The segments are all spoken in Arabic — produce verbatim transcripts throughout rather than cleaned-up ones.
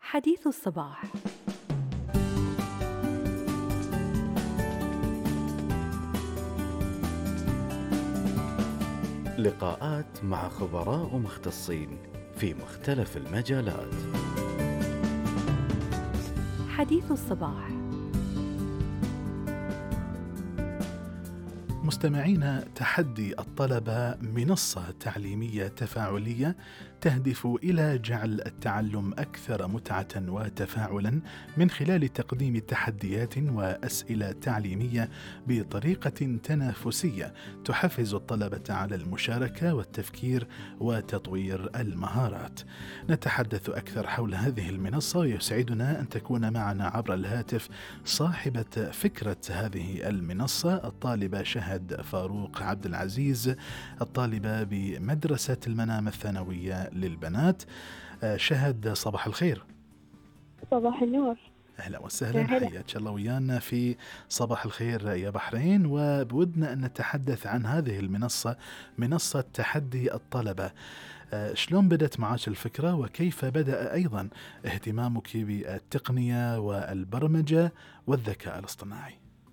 حديث الصباح. لقاءات مع خبراء ومختصين في مختلف المجالات. حديث الصباح. مستمعين، تحدي الطلبة منصة تعليمية تفاعلية تهدف إلى جعل التعلم أكثر متعة وتفاعلا من خلال تقديم تحديات وأسئلة تعليمية بطريقة تنافسية تحفز الطلبة على المشاركة والتفكير وتطوير المهارات. نتحدث أكثر حول هذه المنصة، ويسعدنا أن تكون معنا عبر الهاتف صاحبة فكرة هذه المنصة، الطالبة شهد فاروق عبد العزيز، الطالبة بمدرسة المنام الثانوية للبنات. شهد، صباح الخير. صباح النور. أهلا وسهلا، حياك الله ويانا في صباح الخير يا بحرين. وبودنا أن نتحدث عن هذه المنصة، منصة تحدي الطلبة. شلون بدت معك الفكرة، وكيف بدأ أيضا اهتمامك بالتقنية والبرمجة والذكاء الاصطناعي؟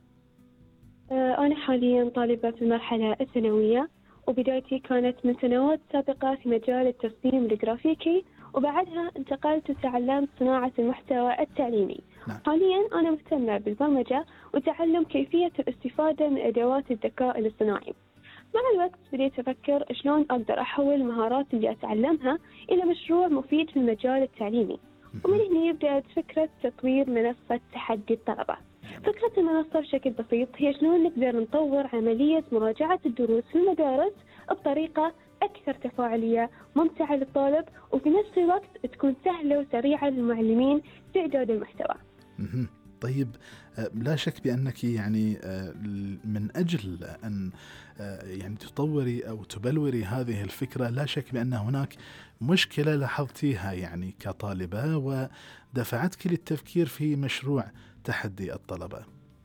أنا حاليا طالبة في المرحلة الثانوية، وبدايتي كانت من سنوات سابقة في مجال التصميم الجرافيكي، وبعدها انتقلت وتعلمت صناعة المحتوى التعليمي. نعم. حاليا أنا مهتمة بالبرمجة وتعلم كيفية الاستفادة من أدوات الذكاء الاصطناعي. مع الوقت بديت أفكر شلون أقدر أحول المهارات اللي أتعلمها إلى مشروع مفيد في المجال التعليمي، ومن هنا بدأت فكرة تطوير منصة تحدي الطلبة. فكرة المنصة بشكل بسيط هي شلون نقدر نطور عملية مراجعة الدروس في المدارس بطريقة أكثر تفاعلية ممتعة للطالب، وفي نفس الوقت تكون سهلة وسريعة للمعلمين في إعداد المحتوى. طيب، لا شك بأنك يعني من أجل أن يعني تطوري أو تبلوري هذه الفكرة، لا شك بأن هناك مشكلة لاحظتيها يعني كطالبة ودفعتك للتفكير في مشروع تحدي الطلبة.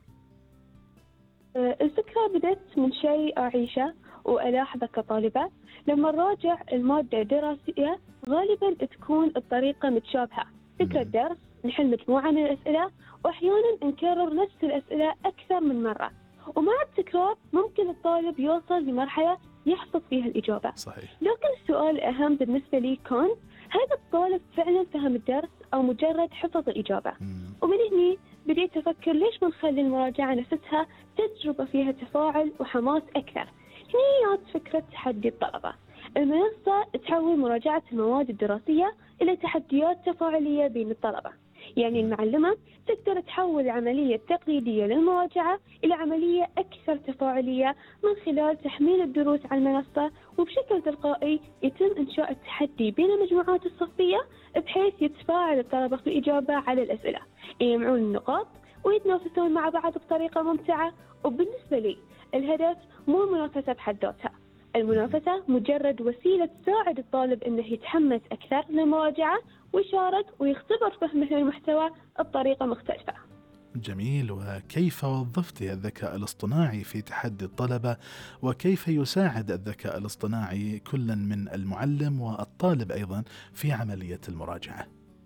الفكرة بدأت من شيء أعيشه وألاحظه كطالبة. لما نراجع المادة الدراسية غالبا تكون الطريقة متشابهة، فكرة درس نحل مجموعة من الأسئلة، وأحيانا نكرر نفس الأسئلة أكثر من مرة، ومع التكرار ممكن الطالب يوصل لمرحلة يحفظ فيها الإجابة. صحيح. لكن السؤال الأهم بالنسبة لي كان هل الطالب فعلا فهم الدرس أو مجرد حفظ الإجابة؟ مم. ومن هنا بديت أفكر ليش ما نخلي المراجعة نفسها تجربة فيها تفاعل وحماس أكثر. هنا جات فكرة تحدي الطلبة. المنصة تحول مراجعة المواد الدراسية إلى تحديات تفاعلية بين الطلبة، يعني المعلمة تقدر تحول العملية التقليدية للمراجعة إلى عملية أكثر تفاعلية من خلال تحميل الدروس على المنصة، وبشكل تلقائي يتم إنشاء التحدي بين المجموعات الصفية بحيث يتفاعل الطلبة في الإجابة على الأسئلة، يجمعون النقاط ويتنافسون مع بعض بطريقة ممتعة. وبالنسبة لي الهدف مو المنافسة بحد ذاتها، المنافسة مجرد وسيلة تساعد الطالب إنه يتحمس أكثر للمراجعة ويشارك ويختبر فهمه للمحتوى بطريقة مختلفة. جميل. وكيف وظفت الذكاء الاصطناعي في تحدي الطلبة، وكيف يساعد الذكاء الاصطناعي كلا من المعلم والطالب أيضا في عملية المراجعة؟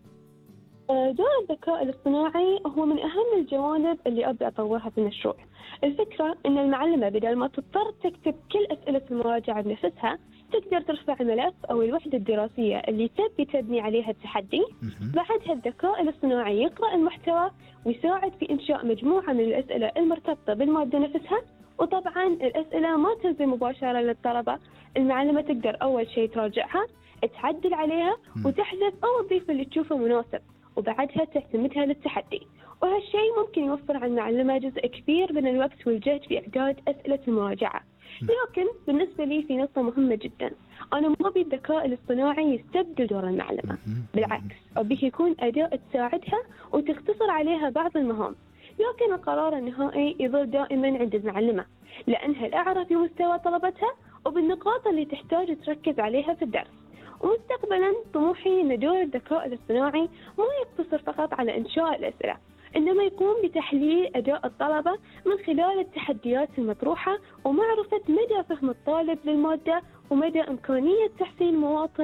دور الذكاء الاصطناعي هو من أهم الجوانب اللي أبدأ أطورها في المشروع. الفكرة أن المعلمة بدل ما تضطر تكتب كل أسئلة المراجعة بنفسها، تقدر ترفع الملف أو الوحدة الدراسية اللي تبي تبني عليها التحدي. بعدها الذكاء الاصطناعي يقرأ المحتوى ويساعد في إنشاء مجموعة من الأسئلة المرتبطة بالمادة نفسها. وطبعا الأسئلة ما تنزل مباشرة للطلبة، المعلمة تقدر أول شيء تراجعها، تعدل عليها وتحذف أو تضيف اللي تشوفه مناسب، وبعدها تعتمدها للتحدي. وهالشيء ممكن يوفر على المعلمة جزء كبير من الوقت والجهد في إعداد أسئلة المراجعة. لكن بالنسبة لي في نقطة مهمة جدا، أنا ما أبي الذكاء الاصطناعي يستبدل دور المعلمة، بالعكس أبيه يكون أداة تساعدها وتختصر عليها بعض المهام. لكن القرار النهائي يظل دائما عند المعلمة، لأنها الأعرف بمستوى طلبتها وبالنقاط اللي تحتاج تركز عليها في الدرس. ومستقبلا طموحي أن دور الذكاء الاصطناعي ما يقتصر فقط على إنشاء الأسئلة، إنما يقوم بتحليل أداء الطلبة من خلال التحديات المطروحة ومعرفة مدى فهم الطالب للمادة ومدى إمكانية تحسين مواطن